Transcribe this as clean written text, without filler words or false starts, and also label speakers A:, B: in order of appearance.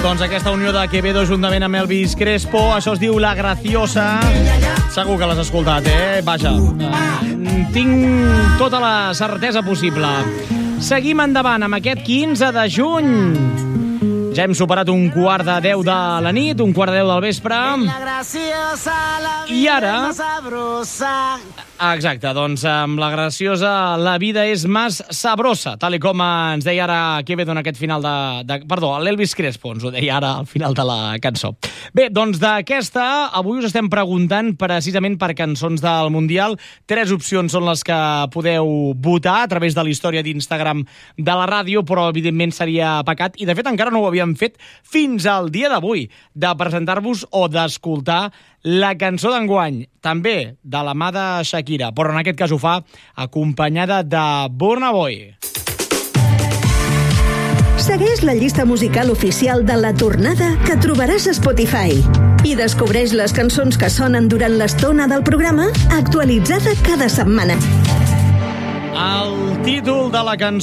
A: Doncs aquesta unió de Quevedo juntament amb Elvis Crespo, això es diu La Graciosa. Segur que l'has escoltat, Vaja, tinc tota la certesa possible. Seguim endavant amb aquest 15 de juny. Ja hem superat 9:45 de la nit, 9:45 del vespre. I ara... Exacte, doncs amb La Graciosa la vida és més sabrosa, tal com ens deia ara Quevedo en aquest final Perdó, l'Elvis Crespo ens ho deia ara al final de la cançó. Bé, doncs d'aquesta, avui us estem preguntant precisament per cançons del Mundial. 3 opcions són les que podeu votar a través de la història d'Instagram de la ràdio, però evidentment seria pecat, i de fet encara no ho havíem fet fins al dia d'avui, de presentar-vos o d'escoltar la cançó d'enguany, també de la mà de Shakira, però en aquest cas ho fa acompanyada de Burna Boy.
B: Segueix la llista musical oficial de La Tornada que trobaràs a Spotify i descobreix les cançons que sonen durant l'estona del programa, actualitzada cada setmana.
A: El títol de la cançó